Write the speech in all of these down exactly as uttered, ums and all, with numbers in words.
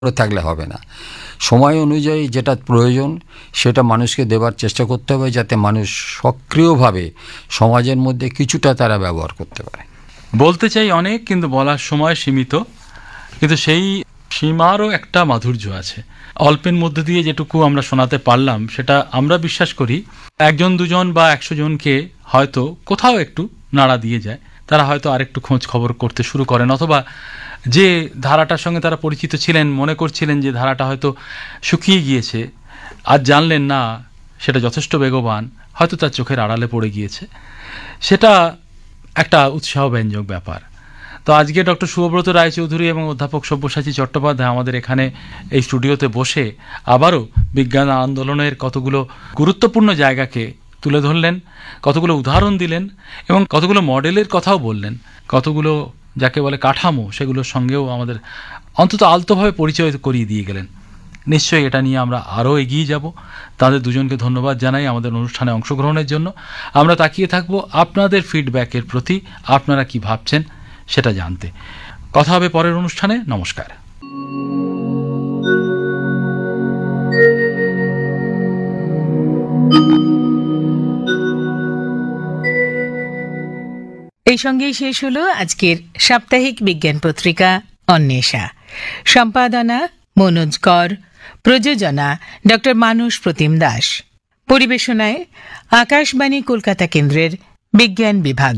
করে থাকলে হবে না। সময় অনুযায়ী যেটা প্রয়োজন সেটা মানুষকে দেবার চেষ্টা করতে হবে, যাতে মানুষ সক্রিয়ভাবে সমাজের মধ্যে কিছুটা তারা ব্যবহার করতে পারে। বলতে চাই অনেক, কিন্তু বলার সময় সীমিত, কিন্তু সেই সীমারও একটা মাধুর্য আছে। অল্পের মধ্যে দিয়ে যেটুকু আমরা শোনাতে পারলাম সেটা আমরা বিশ্বাস করি একজন দুজন বা একশো জনকে হয়তো কোথাও একটু নাড়া দিয়ে যায়, তারা হয়তো আরেকটু খোঁজ খবর করতে শুরু করেন, অথবা যে ধারাটার সঙ্গে তারা পরিচিত ছিলেন, মনে করছিলেন যে ধারাটা হয়তো শুকিয়ে গিয়েছে, আজ জানলেন না সেটা যথেষ্ট বেগবান, হয়তো তার চোখের আড়ালে পড়ে গিয়েছে। সেটা একটা উৎসাহব্যঞ্জক ব্যাপার। তো আজকে ডক্টর শুভব্রত রায়চৌধুরী এবং অধ্যাপক সব্যসাচী চট্টোপাধ্যায় আমাদের এখানে এই স্টুডিওতে বসে আবারও বিজ্ঞান আন্দোলনের কতগুলো গুরুত্বপূর্ণ জায়গাকে তুলে ধরলেন, কতগুলো উদাহরণ দিলেন এবং কতগুলো মডেলের কথাও বললেন, কতগুলো যাকে বলে কাঠামো সেগুলোর সঙ্গেও আমাদের অন্তত আলতোভাবে পরিচয় করিয়ে দিয়ে গেলেন। নিশ্চয়ই এটা নিয়ে আমরা আরও এগিয়ে যাব। তাদের দুজনকে ধন্যবাদ জানাই আমাদের অনুষ্ঠানে অংশগ্রহণের জন্য। আমরা তাকিয়ে থাকব আপনাদের ফিডব্যাকের প্রতি, আপনারা কি ভাবছেন সেটা জানতে। কথা হবে পরের অনুষ্ঠানে। নমস্কার। এই সঙ্গেই শেষ হলো আজকের সাপ্তাহিক বিজ্ঞান পত্রিকা অন্বেষা। সম্পাদনা মনোজ কর, প্রযোজনা ডক্টর মানস প্রতিম দাস, পরিবেশনায় আকাশবাণী কলকাতা কেন্দ্রের বিজ্ঞান বিভাগ।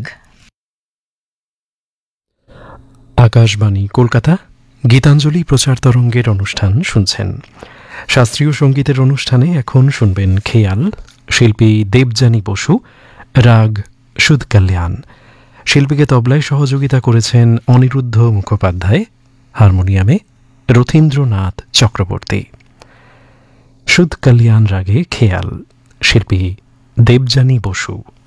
আকাশবাণী কলকাতা গীতাঞ্জলি প্রচার তরঙ্গের অনুষ্ঠান শুনছেন। শাস্ত্রীয় সঙ্গীতের অনুষ্ঠানে এখন শুনবেন খেয়াল, শিল্পী দেবযানী বসু, রাগ সুদ কল্যাণ। শিল্পীকে তবলায় সহযোগিতা করেছেন অনিরুদ্ধ মুখোপাধ্যায়, হারমোনিয়ামে রথীন্দ্রনাথ চক্রবর্তী। সুদ কল্যাণ রাগে খেয়াল, শিল্পী দেবযানী বসু।